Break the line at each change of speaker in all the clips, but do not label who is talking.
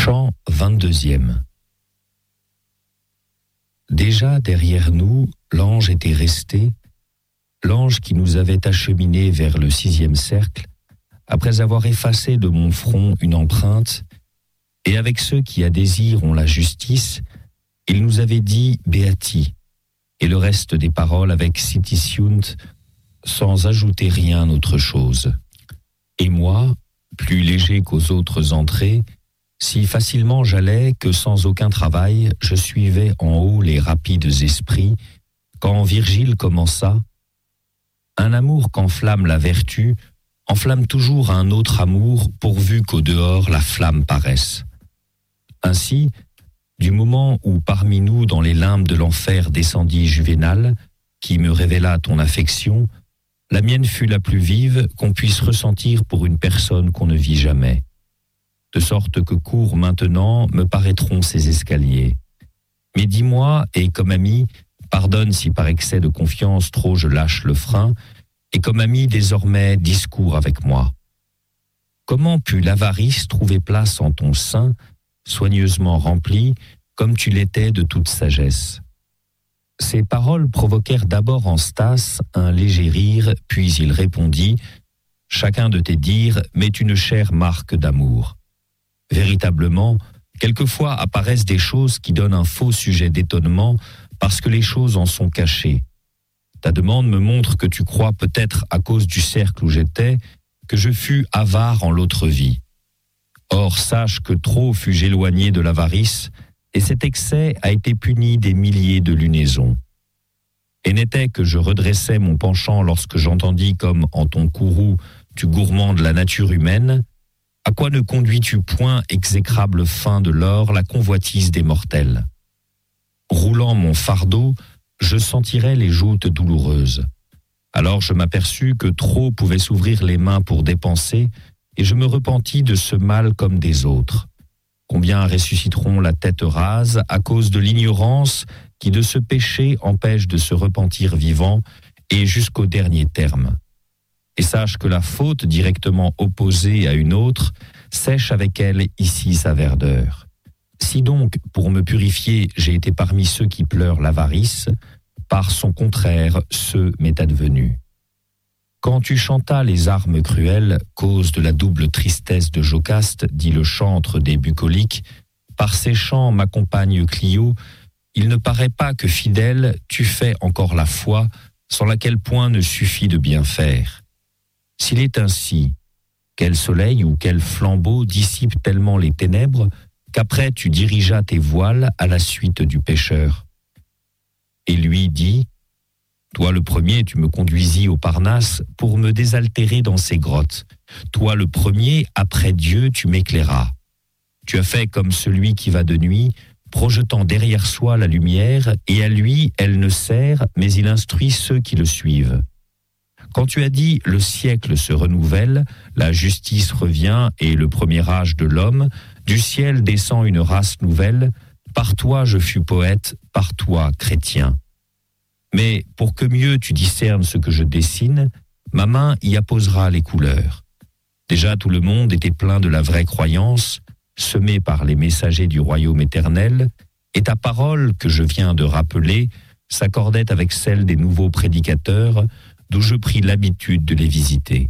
Chant 22e. Déjà derrière nous, l'ange était resté, l'ange qui nous avait acheminés vers le 6e cercle, après avoir effacé de mon front une empreinte, et avec ceux qui à désir ont la justice, il nous avait dit Beati, et le reste des paroles avec Sitisiunt, sans ajouter rien autre chose. Et moi, plus léger qu'aux autres entrées, si facilement j'allais que sans aucun travail, je suivais en haut les rapides esprits, quand Virgile commença « Un amour qu'enflamme la vertu, enflamme toujours un autre amour, pourvu qu'au dehors la flamme paraisse. » Ainsi, du moment où parmi nous dans les limbes de l'enfer descendit Juvénal, qui me révéla ton affection, la mienne fut la plus vive qu'on puisse ressentir pour une personne qu'on ne vit jamais. De sorte que courts maintenant me paraîtront ces escaliers. Mais dis-moi, et comme ami, pardonne si par excès de confiance trop je lâche le frein, et comme ami désormais discours avec moi. Comment put l'avarice trouver place en ton sein, soigneusement rempli, comme tu l'étais de toute sagesse? Ces paroles provoquèrent d'abord en Stas un léger rire, puis il répondit « Chacun de tes dires met une chère marque d'amour. » Véritablement, quelquefois apparaissent des choses qui donnent un faux sujet d'étonnement parce que les choses en sont cachées. Ta demande me montre que tu crois peut-être à cause du cercle où j'étais que je fus avare en l'autre vie. Or, sache que trop fus-je éloigné de l'avarice, et cet excès a été puni des milliers de lunaisons. Et n'était que je redressais mon penchant lorsque j'entendis comme en ton courroux tu gourmandes la nature humaine, à quoi ne conduis-tu point, exécrable fin de l'or, la convoitise des mortels? Roulant mon fardeau, je sentirais les joutes douloureuses. Alors je m'aperçus que trop pouvaient s'ouvrir les mains pour dépenser, et je me repentis de ce mal comme des autres. Combien ressusciteront la tête rase à cause de l'ignorance qui de ce péché empêche de se repentir vivant et jusqu'au dernier terme. Et sache que la faute directement opposée à une autre sèche avec elle ici sa verdeur. Si donc, pour me purifier, j'ai été parmi ceux qui pleurent l'avarice, par son contraire, ce m'est advenu. Quand tu chantas les armes cruelles, cause de la double tristesse de Jocaste, dit le chantre des bucoliques, par ces chants m'accompagne Clio, il ne paraît pas que fidèle, tu fais encore la foi, sans laquelle point ne suffit de bien faire. S'il est ainsi, quel soleil ou quel flambeau dissipe tellement les ténèbres qu'après tu dirigeas tes voiles à la suite du pécheur. Et lui dit, toi le premier tu me conduisis au Parnasse pour me désaltérer dans ces grottes. Toi le premier, après Dieu, tu m'éclairas. Tu as fait comme celui qui va de nuit, projetant derrière soi la lumière, et à lui elle ne sert, mais il instruit ceux qui le suivent. Quand tu as dit « le siècle se renouvelle, la justice revient et le premier âge de l'homme, du ciel descend une race nouvelle, par toi je fus poète, par toi chrétien. » Mais pour que mieux tu discernes ce que je dessine, ma main y apposera les couleurs. Déjà tout le monde était plein de la vraie croyance, semée par les messagers du royaume éternel, et ta parole que je viens de rappeler s'accordait avec celle des nouveaux prédicateurs, d'où je pris l'habitude de les visiter.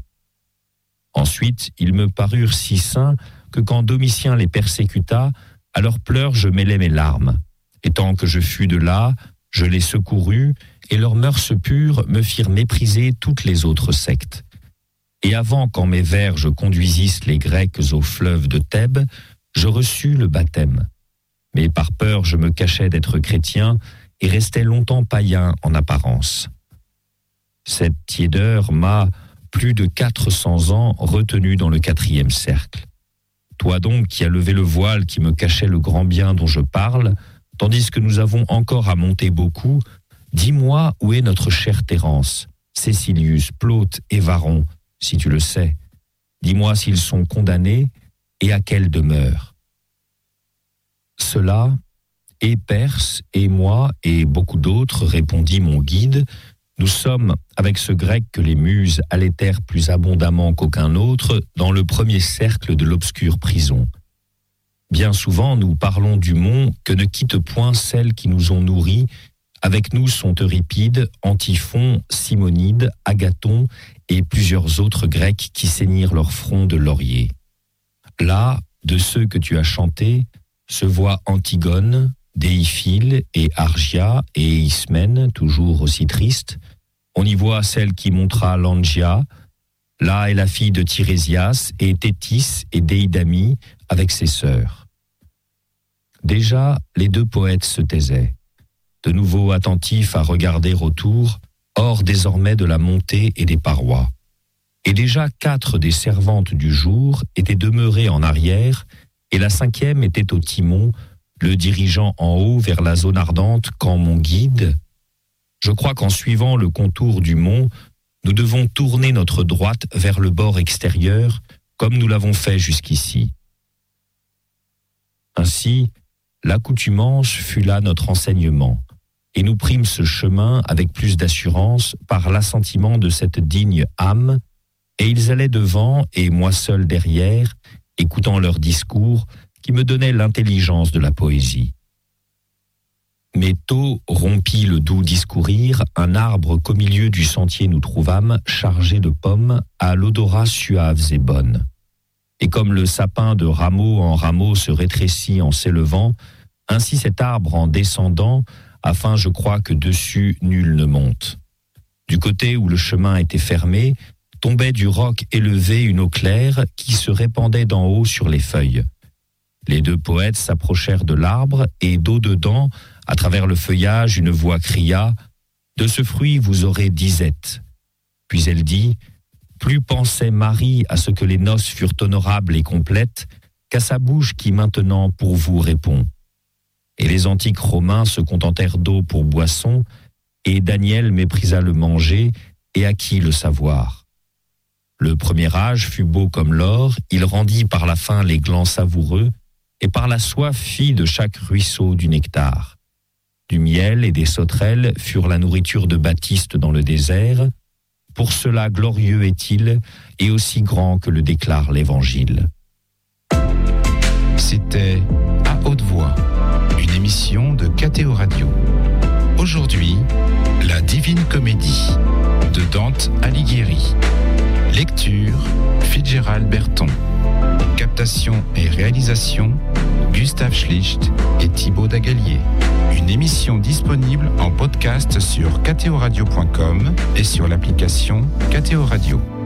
Ensuite, ils me parurent si saints que quand Domitien les persécuta, à leurs pleurs je mêlais mes larmes. Et tant que je fus de là, je les secourus, et leurs mœurs pures me firent mépriser toutes les autres sectes. Et avant qu'en mes vers je conduisisse les Grecs au fleuve de Thèbes, je reçus le baptême. Mais par peur je me cachais d'être chrétien, et restais longtemps païen en apparence. Cette tiédeur m'a, plus de 400 ans, retenu dans le 4e cercle. Toi donc qui as levé le voile qui me cachait le grand bien dont je parle, tandis que nous avons encore à monter beaucoup, dis-moi où est notre chère Thérence, Cécilius, Plaute et Varon, si tu le sais. Dis-moi s'ils sont condamnés et à quelle demeure. Cela, et Perse, et moi, et beaucoup d'autres, répondit mon guide, nous sommes, avec ce grec que les muses allaitèrent plus abondamment qu'aucun autre, dans le premier cercle de l'obscure prison. Bien souvent, nous parlons du mont que ne quittent point celles qui nous ont nourris. Avec nous sont Euripide, Antiphon, Simonide, Agathon et plusieurs autres Grecs qui ceignirent leur front de laurier. Là, de ceux que tu as chantés, se voient Antigone, Déiphile et Argia et Ismène, toujours aussi triste. On y voit celle qui montra Langia. Là est la fille de Tirésias et Thétis et Déidamie avec ses sœurs. Déjà, les deux poètes se taisaient, de nouveau attentifs à regarder autour, hors désormais de la montée et des parois. Et déjà 4 des servantes du jour étaient demeurées en arrière, et la 5e était au timon, le dirigeant en haut vers la zone ardente quand mon guide. Je crois qu'en suivant le contour du mont, nous devons tourner notre droite vers le bord extérieur, comme nous l'avons fait jusqu'ici. Ainsi, l'accoutumance fut là notre enseignement, et nous prîmes ce chemin avec plus d'assurance par l'assentiment de cette digne âme, et ils allaient devant et moi seul derrière, écoutant leurs discours qui me donnaient l'intelligence de la poésie. Mais tôt rompit le doux discourir un arbre qu'au milieu du sentier nous trouvâmes, chargé de pommes, à l'odorat suaves et bonnes. Et comme le sapin de rameau en rameau se rétrécit en s'élevant, ainsi cet arbre en descendant, afin je crois que dessus nul ne monte. Du côté où le chemin était fermé, tombait du roc élevé une eau claire qui se répandait d'en haut sur les feuilles. Les deux poètes s'approchèrent de l'arbre et d'au-dedans, à travers le feuillage, une voix cria « De ce fruit vous aurez disette ». Puis elle dit « Plus pensait Marie à ce que les noces furent honorables et complètes qu'à sa bouche qui maintenant pour vous répond. » Et les antiques Romains se contentèrent d'eau pour boisson, et Daniel méprisa le manger et acquit le savoir. Le premier âge fut beau comme l'or, il rendit par la faim les glands savoureux, et par la soif fit de chaque ruisseau du nectar. Du miel et des sauterelles furent la nourriture de Baptiste dans le désert. Pour cela glorieux est-il, et aussi grand que le déclare l'Évangile.
C'était À haute voix, une émission de KTO Radio. Aujourd'hui, La Divine Comédie de Dante Alighieri. Lecture, Fitzgerald Berton. Captation et réalisation, Gustave Schlicht et Thibaut Dagalier. Une émission disponible en podcast sur ktoradio.com et sur l'application KTO Radio.